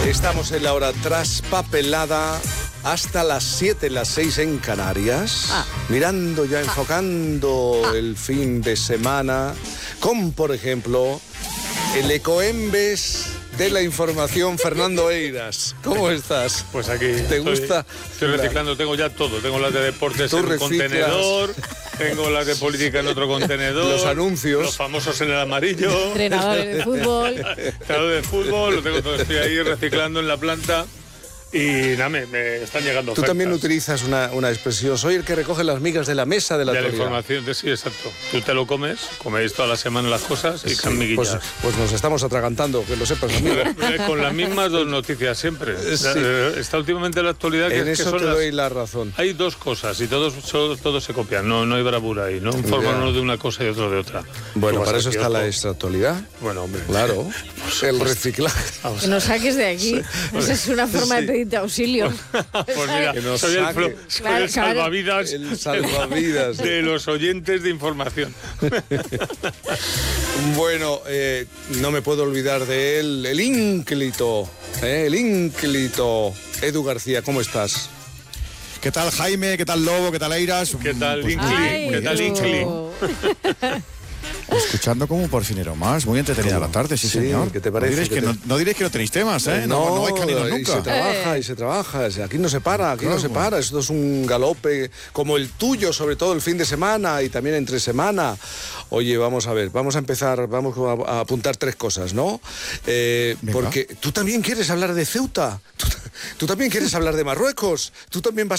Estamos en la hora traspapelada hasta las 7, las 6 en Canarias. Mirando ya, enfocando el fin de semana con, por ejemplo, el ecoembes de la información, Fernando Eiras. ¿Cómo estás? Pues aquí. ¿Te gusta? Estoy reciclando, tengo ya todo. Tengo las de deportes en un contenedor, tengo las de política en otro contenedor. Los anuncios. Los famosos en el amarillo. Entrenadores de fútbol. Entrenadores de fútbol, lo tengo todo. Estoy ahí reciclando en la planta. Y nada, me están llegando ofertas. Tú también utilizas una expresión. Soy el que recoge las migas de la mesa de la actualidad. actualidad. La información, sí, exacto. Tú te lo coméis toda la semana las cosas y can miguillas. Pues nos estamos atragantando, que lo sepas, amigo. Con las mismas dos noticias siempre. Sí. Está últimamente la actualidad que en es eso que son te doy la razón. Hay dos cosas y todos se copian. No hay bravura ahí, ¿no? Informan uno de una cosa y otro de otra. Bueno, para eso está la extraactualidad. Bueno, hombre. Claro. El reciclaje. Que nos saques de aquí. Esa es una forma de pedirte auxilio. Pues mira, soy el salvavidas, el salvavidas de los oyentes de información. Bueno, no me puedo olvidar de él, el ínclito Edu García. ¿Cómo estás? ¿Qué tal, Jaime? ¿Qué tal, Lobo? ¿Qué tal, Eiras? ¿Qué tal, Ay, Incli? ¿Qué tal, Incli? Escuchando como por finero más, muy entretenida la tarde, sí, señor. ¿Qué te parece? No diréis que no tenéis temas, ¿eh? No vais caninos nunca. Y se trabaja. Aquí no se para, no se para. Esto es un galope como el tuyo, sobre todo el fin de semana y también entre semana. Oye, vamos a ver, vamos a empezar, vamos a apuntar 3 cosas, ¿no? Porque tú también quieres hablar de Ceuta, tú también quieres hablar de Marruecos, tú también vas